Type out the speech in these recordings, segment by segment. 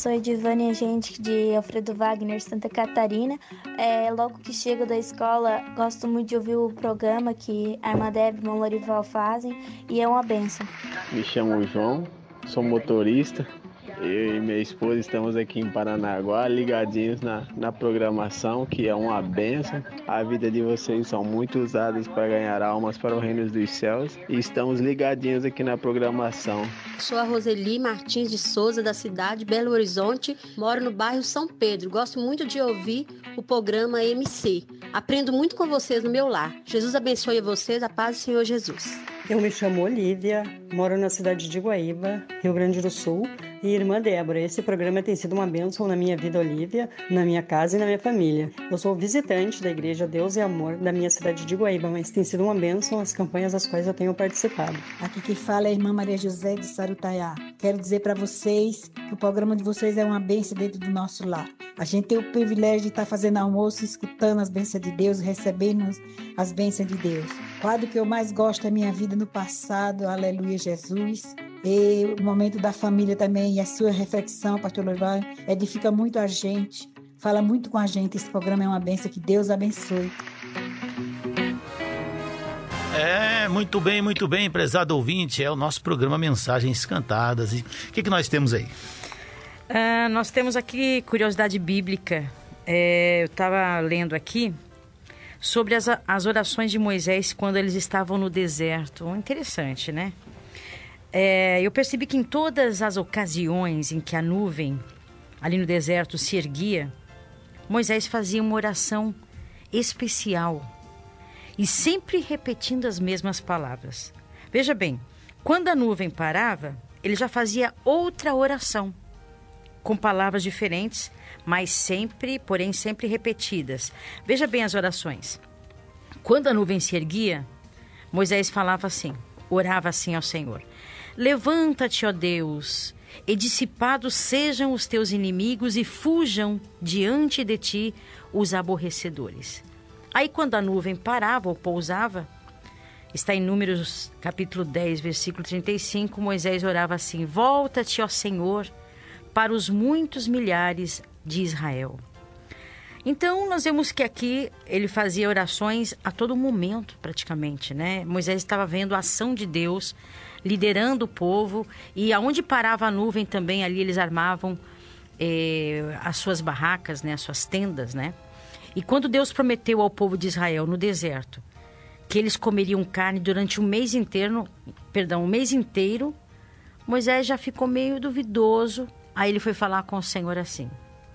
Sou Edivânia, agente de Alfredo Wagner, Santa Catarina. Logo que chego da escola, gosto muito de ouvir o programa que a irmã Débora e o irmão Lorival fazem e é uma bênção. Me chamo João, sou motorista. Eu e minha esposa estamos aqui em Paranaguá, ligadinhos na programação, que é uma bênção. A vida de vocês são muito usadas para ganhar almas para o reino dos céus. E estamos ligadinhos aqui na programação. Sou a Roseli Martins de Souza, da cidade de Belo Horizonte. Moro no bairro São Pedro. Gosto muito de ouvir o programa MC. Aprendo muito com vocês no meu lar. Jesus abençoe vocês. A paz do Senhor Jesus. Eu me chamo Olívia, moro na cidade de Guaíba, Rio Grande do Sul, e irmã Débora. Esse programa tem sido uma bênção na minha vida, Olívia, na minha casa e na minha família. Eu sou visitante da Igreja Deus e Amor da minha cidade de Guaíba, mas tem sido uma bênção as campanhas das quais eu tenho participado. Aqui quem fala é a irmã Maria José de Sarutaiá. Quero dizer para vocês que o programa de vocês é uma bênção dentro do nosso lar. A gente tem o privilégio de estar fazendo almoço, escutando as bênçãos de Deus, recebendo as bênçãos de Deus. O quadro que eu mais gosto é Minha Vida no Passado, Aleluia Jesus. E o momento da família também, e a sua reflexão, pastor Lorival, edifica muito a gente, fala muito com a gente. Esse programa é uma bênção, que Deus abençoe. Muito bem, prezado ouvinte, é o nosso programa Mensagens Cantadas. E o que nós temos aí? Nós temos aqui curiosidade bíblica. Eu estava lendo aqui sobre as orações de Moisés quando eles estavam no deserto. Interessante, né? Eu percebi que em todas as ocasiões em que a nuvem ali no deserto se erguia, Moisés fazia uma oração especial e sempre repetindo as mesmas palavras. Veja bem, quando a nuvem parava, ele já fazia outra oração, com palavras diferentes, mas sempre repetidas. Veja bem as orações. Quando a nuvem se erguia, Moisés falava assim, orava assim ao Senhor: levanta-te, ó Deus, e dissipados sejam os teus inimigos e fujam diante de ti os aborrecedores. Aí quando a nuvem parava ou pousava, está em Números capítulo 10, versículo 35, Moisés orava assim: volta-te, ó Senhor, para os muitos milhares de Israel. Então, nós vemos que aqui ele fazia orações a todo momento, praticamente, né? Moisés estava vendo a ação de Deus, liderando o povo, e aonde parava a nuvem também, ali eles armavam as suas barracas, né? As suas tendas, né? E quando Deus prometeu ao povo de Israel, no deserto, que eles comeriam carne durante um mês inteiro, Moisés já ficou meio duvidoso. Aí ele foi falar com o Senhor assim: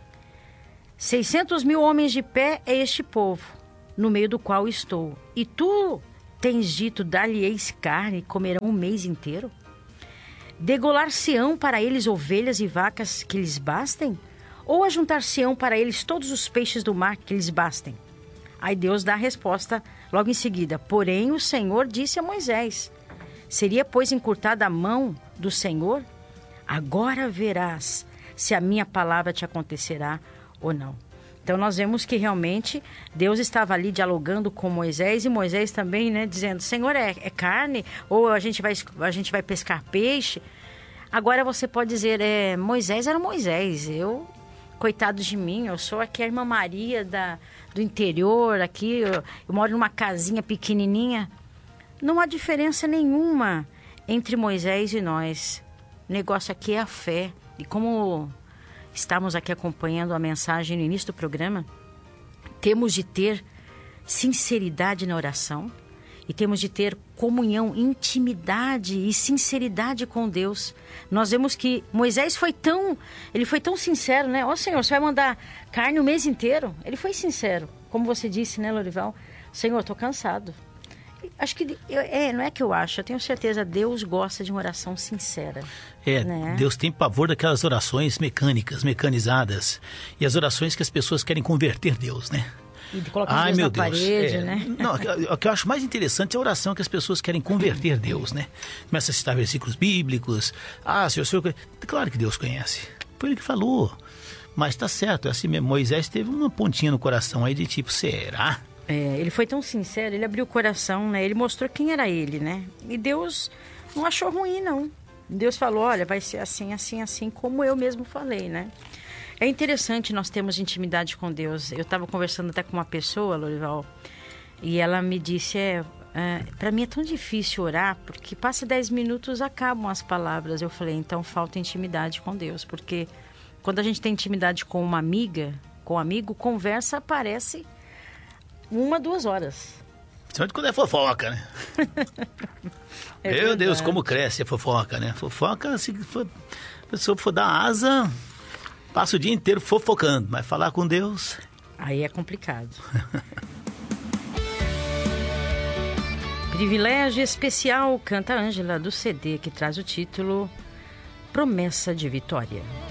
600.000 homens de pé é este povo, no meio do qual estou. E tu tens dito, dar-lhe-eis carne e comerão um mês inteiro? Degolar-se-ão para eles ovelhas e vacas que lhes bastem? Ou ajuntar-se-ão para eles todos os peixes do mar que lhes bastem? Aí Deus dá a resposta logo em seguida: porém o Senhor disse a Moisés: seria, pois, encurtada a mão do Senhor? Agora verás se a minha palavra te acontecerá ou não. Então nós vemos que realmente Deus estava ali dialogando com Moisés, e Moisés também, né, dizendo: Senhor, é carne? Ou a gente vai pescar peixe? Agora você pode dizer: Moisés era Moisés, coitado de mim, eu sou aqui a irmã Maria do interior, aqui eu moro numa casinha pequenininha. Não há diferença nenhuma entre Moisés e nós. O negócio aqui é a fé. E como estamos aqui acompanhando a mensagem no início do programa, temos de ter sinceridade na oração e temos de ter comunhão, intimidade e sinceridade com Deus. Nós vemos que Moisés foi tão sincero, né? Ó Senhor, você vai mandar carne o mês inteiro? Ele foi sincero, como você disse, né, Lorival? Senhor, estou cansado. Acho que, não é que eu acho, eu tenho certeza, Deus gosta de uma oração sincera. Né? Deus tem pavor daquelas orações mecanizadas, e as orações que as pessoas querem converter Deus, né? E de colocar Deus na parede, né? Não, o que eu acho mais interessante é a oração que as pessoas querem converter Deus, né? Começa a citar versículos bíblicos. Senhor... Claro que Deus conhece, foi Ele que falou. Mas tá certo, é assim mesmo. Moisés teve uma pontinha no coração aí de tipo, será? Ele foi tão sincero, ele abriu o coração, né? Ele mostrou quem era ele, né? E Deus não achou ruim, não. Deus falou, olha, vai ser assim, assim, assim, como eu mesmo falei, né? É interessante nós termos intimidade com Deus. Eu estava conversando até com uma pessoa, Lorival, e ela me disse, para mim é tão difícil orar, porque passa 10 minutos, acabam as palavras. Eu falei, então falta intimidade com Deus, porque quando a gente tem intimidade com uma amiga, com um amigo, conversa parece 1, 2 horas. Principalmente quando é fofoca, né? Meu Deus, como cresce a fofoca, né? Fofoca, se a pessoa for dar asa, passa o dia inteiro fofocando, mas falar com Deus... Aí é complicado. Privilégio especial, canta Ângela, do CD, que traz o título Promessa de Vitória.